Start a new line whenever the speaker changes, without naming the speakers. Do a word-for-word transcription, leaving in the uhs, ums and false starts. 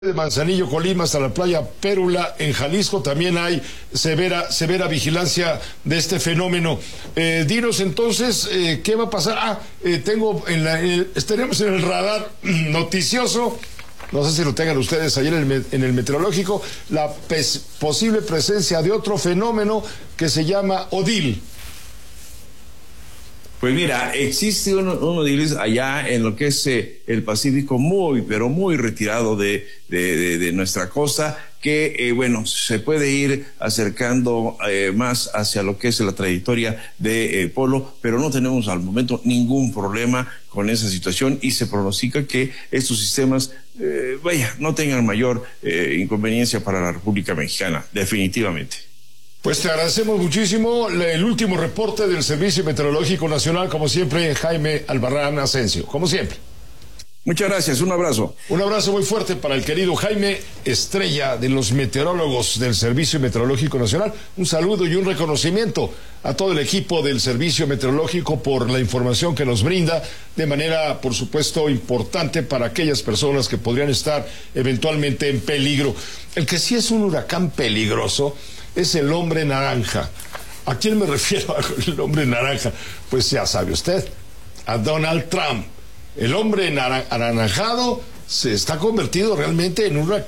De Manzanillo, Colima, hasta la playa Pérula, en Jalisco, también hay severa, severa vigilancia de este fenómeno. Eh, dinos entonces, eh, ¿qué va a pasar? Ah, eh, tengo, en la, eh, estaremos en el radar noticioso, no sé si lo tengan ustedes ayer en el, en el meteorológico, la pes, posible presencia de otro fenómeno que se llama Odil.
Pues mira, existe uno, uno de ellos allá en lo que es eh, el Pacífico, muy, pero muy retirado de, de, de, de nuestra costa, que, eh, bueno, se puede ir acercando eh, más hacia lo que es la trayectoria de eh, Polo, pero no tenemos al momento ningún problema con esa situación y se pronostica que estos sistemas, eh, vaya, no tengan mayor eh, inconveniencia para la República Mexicana, definitivamente.
Pues te agradecemos muchísimo el último reporte del Servicio Meteorológico Nacional, como siempre, Jaime Albarrán Asensio, como siempre.
Muchas gracias, un abrazo.
Un abrazo muy fuerte para el querido Jaime, estrella de los meteorólogos del Servicio Meteorológico Nacional. Un saludo y un reconocimiento a todo el equipo del Servicio Meteorológico por la información que nos brinda de manera, por supuesto, importante para aquellas personas que podrían estar eventualmente en peligro. El que sí es un huracán peligroso es el hombre naranja. ¿A quién me refiero al hombre naranja? Pues ya sabe usted, a Donald Trump. El hombre anaranjado se está convertido realmente en un huracán.